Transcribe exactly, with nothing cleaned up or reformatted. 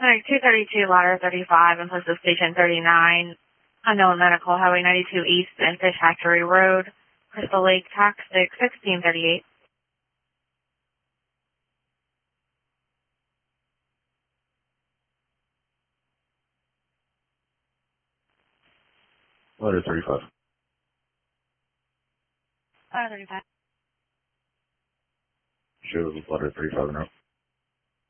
Clinic two thirty-two, ladder thirty-five, and postal station thirty-nine, unknown medical, highway ninety-two east and Fish Hatchery Road, Crystal Lake, tax six sixteen thirty-eight. Ladder thirty-five. Ladder thirty-five. Show ladder thirty-five now.